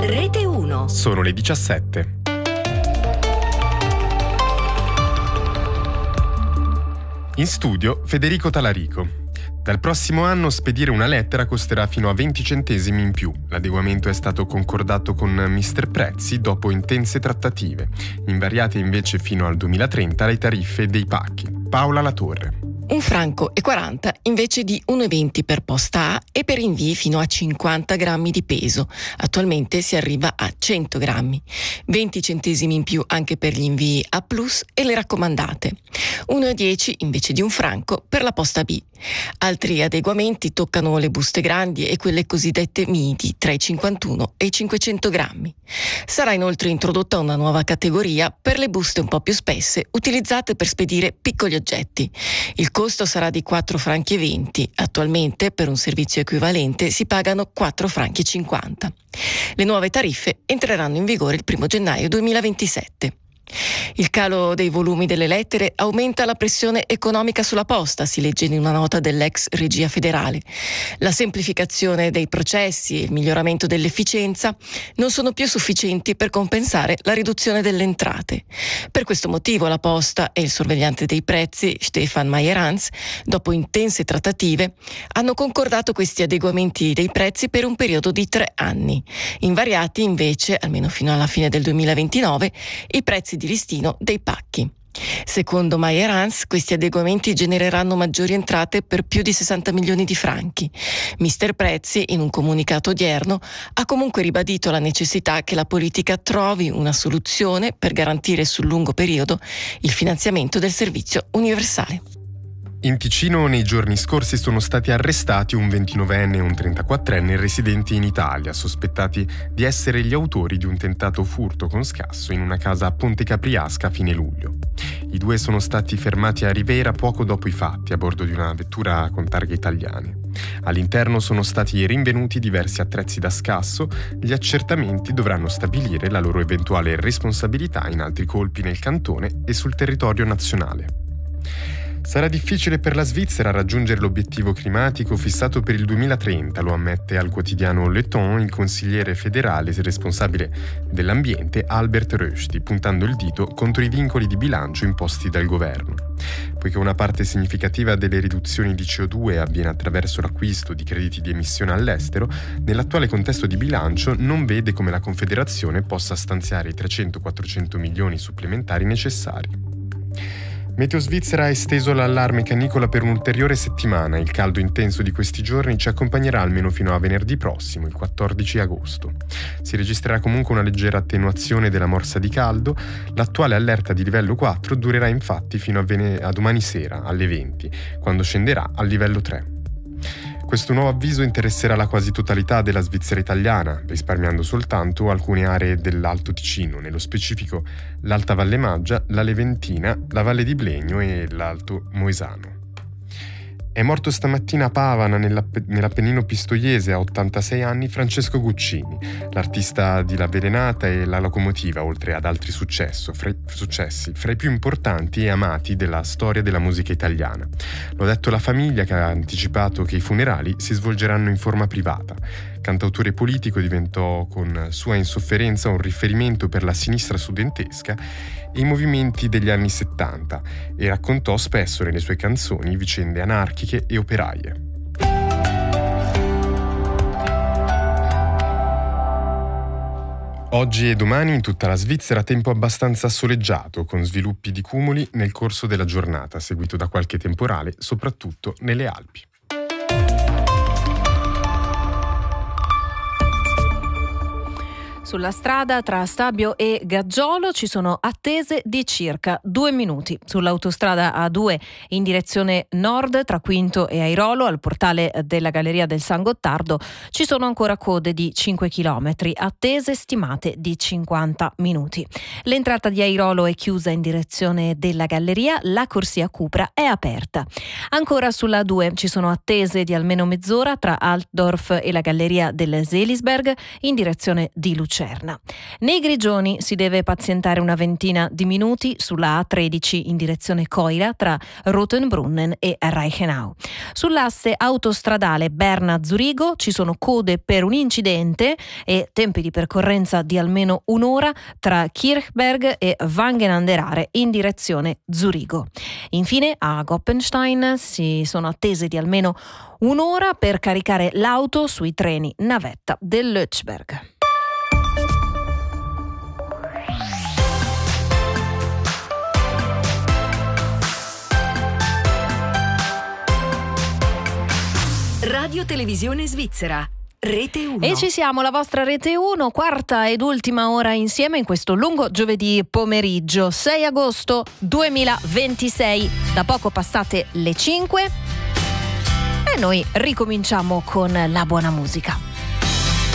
Rete 1. Sono le 17. In studio Federico Talarico. Dal prossimo anno spedire una lettera costerà fino a 20 centesimi in più. L'adeguamento è stato concordato con Mister Prezzi dopo intense trattative. Invariate invece fino al 2030 le tariffe dei pacchi. Paola Latorre. €1,40 invece di €1,20 per posta A e per invii fino a 50 grammi di peso. Attualmente si arriva a 100 grammi. 20 centesimi in più anche per gli invii A+ e le raccomandate. €1,10 invece di €1 per la posta B. Altri adeguamenti toccano le buste grandi e quelle cosiddette midi tra i 51 e i 500 grammi. Sarà inoltre introdotta una nuova categoria per le buste un po' più spesse utilizzate per spedire piccoli oggetti. Il costo sarà di €4,20. Attualmente per un servizio equivalente si pagano €4,50. Le nuove tariffe entreranno in vigore il 1 gennaio 2027. Il calo dei volumi delle lettere aumenta la pressione economica sulla posta, si legge in una nota dell'ex regia federale. La semplificazione dei processi e il miglioramento dell'efficienza non sono più sufficienti per compensare la riduzione delle entrate. Per questo motivo la Posta e il sorvegliante dei prezzi, Stefan Mayer-Hans, dopo intense trattative, hanno concordato questi adeguamenti dei prezzi per un periodo di 3 anni. Invariati invece, almeno fino alla fine del 2029, i prezzi di listino dei pacchi. Secondo Mayer-Hans, questi adeguamenti genereranno maggiori entrate per più di 60 milioni di franchi. Mister Prezzi, in un comunicato odierno, ha comunque ribadito la necessità che la politica trovi una soluzione per garantire sul lungo periodo il finanziamento del servizio universale. In Ticino nei giorni scorsi sono stati arrestati un 29enne e un 34enne residenti in Italia, sospettati di essere gli autori di un tentato furto con scasso in una casa a Ponte Capriasca a fine luglio. I due sono stati fermati a Rivera poco dopo i fatti, a bordo di una vettura con targhe italiane. All'interno sono stati rinvenuti diversi attrezzi da scasso. Gli accertamenti dovranno stabilire la loro eventuale responsabilità in altri colpi nel cantone e sul territorio nazionale. Sarà difficile per la Svizzera raggiungere l'obiettivo climatico fissato per il 2030, lo ammette al quotidiano Le Temps il consigliere federale responsabile dell'ambiente Albert Rösti, puntando il dito contro i vincoli di bilancio imposti dal governo. Poiché una parte significativa delle riduzioni di CO2 avviene attraverso l'acquisto di crediti di emissione all'estero, nell'attuale contesto di bilancio non vede come la Confederazione possa stanziare i 300-400 milioni supplementari necessari. Meteo Svizzera ha esteso l'allarme canicola per un'ulteriore settimana. Il caldo intenso di questi giorni ci accompagnerà almeno fino a venerdì prossimo, il 14 agosto. Si registrerà comunque una leggera attenuazione della morsa di caldo. L'attuale allerta di livello 4 durerà infatti fino a domani sera, alle 20, quando scenderà al livello 3. Questo nuovo avviso interesserà la quasi totalità della Svizzera italiana, risparmiando soltanto alcune aree dell'Alto Ticino, nello specifico l'Alta Valle Maggia, la Leventina, la Valle di Blegno e l'Alto Moesano. È morto stamattina a Pavana, nell'Appennino pistoiese, a 86 anni, Francesco Guccini, l'artista di La Velenata e La Locomotiva, oltre ad altri successi, fra i più importanti e amati della storia della musica italiana. Lo ha detto la famiglia, che ha anticipato che i funerali si svolgeranno in forma privata. Cantautore politico, diventò con sua insofferenza un riferimento per la sinistra studentesca e i movimenti degli anni 70 e raccontò spesso nelle sue canzoni vicende anarchiche e operaie. Oggi e domani in tutta la Svizzera tempo abbastanza soleggiato, con sviluppi di cumuli nel corso della giornata, seguito da qualche temporale, soprattutto nelle Alpi. Sulla strada tra Stabio e Gaggiolo ci sono attese di circa 2 minuti. Sull'autostrada A2 in direzione nord tra Quinto e Airolo, al portale della Galleria del San Gottardo, ci sono ancora code di 5 km, attese stimate di 50 minuti. L'entrata di Airolo è chiusa in direzione della Galleria, la corsia Cupra è aperta. Ancora sulla A2 ci sono attese di almeno mezz'ora tra Altdorf e la Galleria del Seelisberg in direzione di Lucera. Lucerna. Nei Grigioni si deve pazientare una ventina di minuti sulla A13 in direzione Coira tra Rotenbrunnen e Reichenau. Sull'asse autostradale Berna-Zurigo ci sono code per un incidente e tempi di percorrenza di almeno un'ora tra Kirchberg e Wangen-an-der-Aare in direzione Zurigo. Infine a Goppenstein si sono attese di almeno un'ora per caricare l'auto sui treni navetta del Lötschberg. Radio Televisione Svizzera, Rete 1. E ci siamo, la vostra Rete 1, quarta ed ultima ora insieme in questo lungo giovedì pomeriggio, 6 agosto 2026. Da poco passate le 5 e noi ricominciamo con la buona musica.